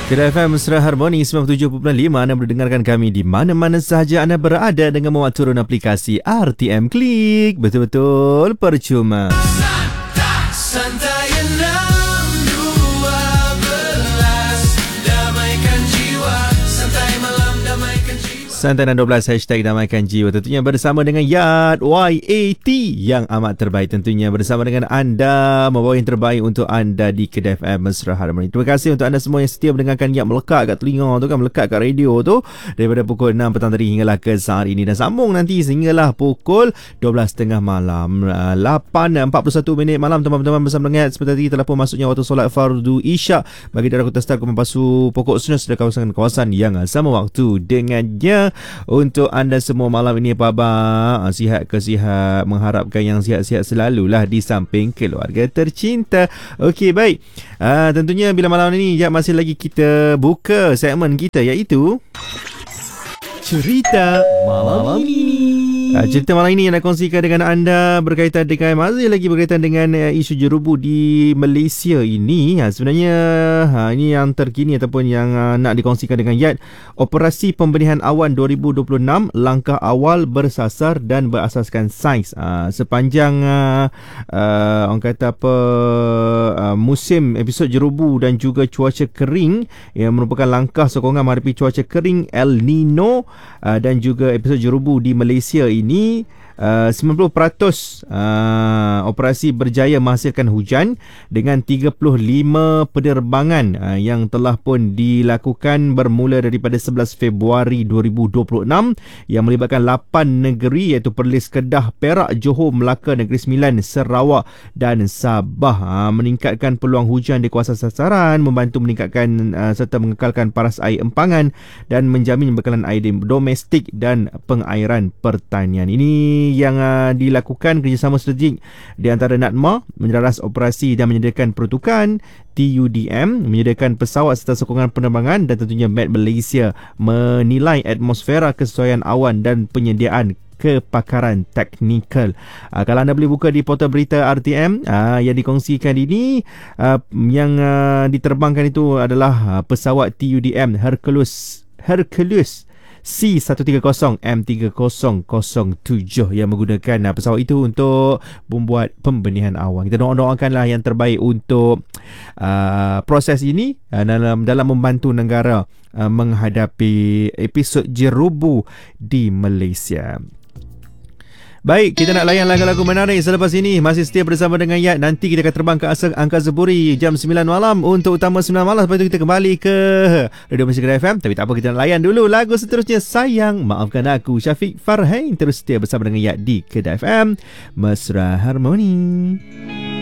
Kedai FM Mesra Harmoni 97.5. Anda boleh dengarkan kami di mana-mana sahaja anda berada dengan memuat turun aplikasi RTM Klik. Betul-betul percuma. Santai 612 damaikan jiwa. Santai malam damaikan jiwa. Santai 612 hashtag damaikan jiwa. Tentunya bersama dengan Yat YAT yang amat terbaik. Tentunya bersama dengan anda, membawa yang terbaik untuk anda di Kedai FM Mesra Harmoni. Terima kasih untuk anda semua yang setia mendengarkan Yat melekat kat telinga tu kan, melekat kat radio tu daripada pukul 6 petang tadi hinggalah ke saat ini, dan sambung nanti sehinggalah pukul 12.30 malam. 8.41 minit malam teman-teman bersama dengan Yat. Seperti tadi telah pun masuknya waktu solat fardu Isyak bagi darah Kota Star Kuala Pasu Pokok Sunus dan kawasan-kawasan yang sama waktu dengannya. Untuk anda semua malam ini apa khabar? Sihat ke sihat? Mengharapkan yang sihat-sihat selalulah di samping keluarga tercinta. Okey, baik. Tentunya bila malam ini ya, masih lagi kita buka segmen kita iaitu Cerita Malam Ini. Cerita malam ini yang nak kongsikan dengan anda berkaitan dengan, masih lagi berkaitan dengan isu jerubu di Malaysia ini. Sebenarnya ini yang terkini ataupun yang nak dikongsikan dengan Yat. Operasi Pembenihan Awan 2026, langkah awal bersasar dan berasaskan sains. Sepanjang orang kata apa, musim episod jerubu dan juga cuaca kering yang merupakan langkah sokongan menghadapi cuaca kering El Nino dan juga episod jerubu di Malaysia ini, 90% operasi berjaya menghasilkan hujan dengan 35 penerbangan yang telah pun dilakukan bermula daripada 11 Februari 2026 yang melibatkan 8 negeri iaitu Perlis, Kedah, Perak, Johor, Melaka, Negeri Sembilan, Sarawak dan Sabah. Meningkatkan peluang hujan di kawasan sasaran, membantu meningkatkan serta mengekalkan paras air empangan dan menjamin bekalan air domestik dan pengairan pertanian. Ini yang dilakukan kerjasama strategik di antara NADMA, menjeras operasi dan menyediakan peruntukan, TUDM menyediakan pesawat serta sokongan penerbangan, dan tentunya Met Malaysia menilai atmosfera, kesesuaian awan dan penyediaan kepakaran teknikal. Kalau anda boleh buka di portal berita RTM, yang dikongsikan ini, yang diterbangkan itu adalah pesawat TUDM Hercules C-130 M3007 yang menggunakan pesawat itu untuk membuat pembenihan awan. Kita doakanlah yang terbaik untuk proses ini dalam membantu negara menghadapi episod jerubu di Malaysia. Baik, kita nak layan lagu-lagu menarik selepas ini. Masih setia bersama dengan Yat. Nanti kita akan terbang ke Angkasa Puri jam 9 malam untuk utama 9 malam. Lepas itu kita kembali ke Radio Malaysia Kedai FM. Tapi tak apa, kita nak layan dulu lagu seterusnya. Sayang Maafkan Aku, Syafiq Farhain. Terus setia bersama dengan Yat di Kedai FM Mesra Harmoni.